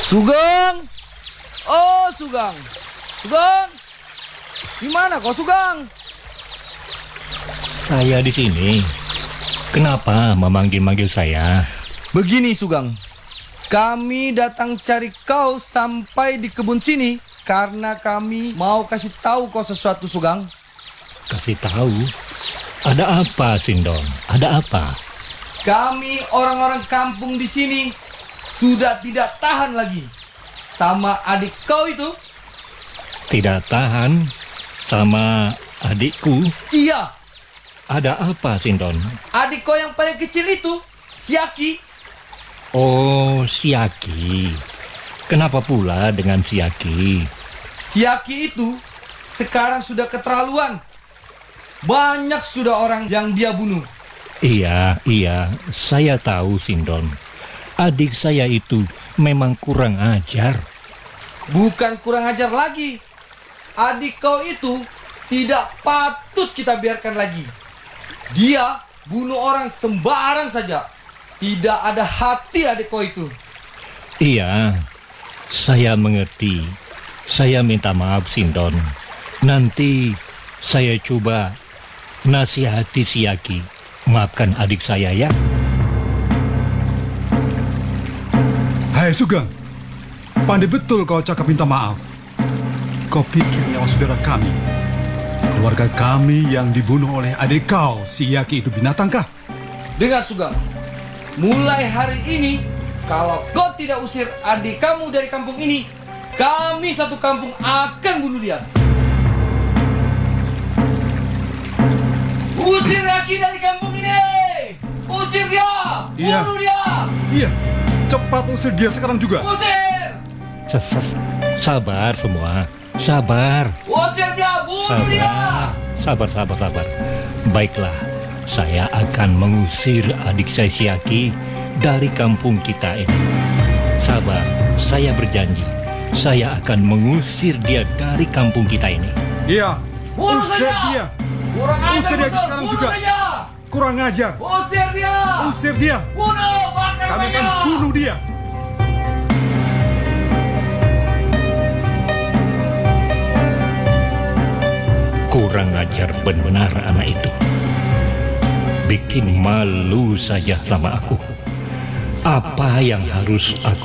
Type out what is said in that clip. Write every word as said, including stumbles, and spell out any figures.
Sugeng! Oh, Sugeng! Sugeng! Gimana kau, Sugeng? Saya di sini. Kenapa memanggil-manggil saya? Begini, Sugeng. Kami datang cari kau sampai di kebun sini karena kami mau kasih tahu kau sesuatu, Sugeng. Kasih tahu? Ada apa, Sindon? Ada apa? Kami orang-orang kampung di sini sudah tidak tahan lagi sama adik kau itu. Tidak tahan sama adikku? Iya. Ada apa, Sindon? Adik kau yang paling kecil itu, si Aki. Oh, si Aki. Kenapa pula dengan si Aki? Si Aki itu sekarang sudah keterlaluan. Banyak sudah orang yang dia bunuh. Iya, iya, saya tahu, Sindon. Adik saya itu memang kurang ajar. Bukan kurang ajar lagi. Adik kau itu tidak patut kita biarkan lagi. Dia bunuh orang sembarang saja. Tidak ada hati adik kau itu. Iya, saya mengerti. Saya minta maaf, Sindon. Nanti saya coba nasihati si Aki. Maafkan adik saya ya. Hai Sugeng, pandai betul kau cakap minta maaf. Kau pikir nyawa saudara kami, keluarga kami yang dibunuh oleh adik kau, si Yaki itu binatangkah? Dengar, Sugeng. Mulai hari ini, kalau kau tidak usir adik kamu dari kampung ini, kami satu kampung akan bunuh dia. Usir Yaki dari kampung ini! Usir dia! Iya. Bunuh dia! Iya, cepat usir dia sekarang juga. Usir! Ses- Sabar semua, sabar. Usir dia! Bunuh dia! Sabar, sabar, sabar, sabar. Baiklah, saya akan mengusir adik saya si Aki dari kampung kita ini. Sabar, saya berjanji. Saya akan mengusir dia dari kampung kita ini. Iya, Bunuh usir saja! dia. Kurang ajar Usir dia betul! sekarang Bunuh juga. saja! Kurang ajar. Usir dia! Usir dia. Bunuh! Bakar Kami akan banyak! bunuh dia. Kurang ajar benar anak itu. Bikin malu saja sama aku. Apa yang harus aku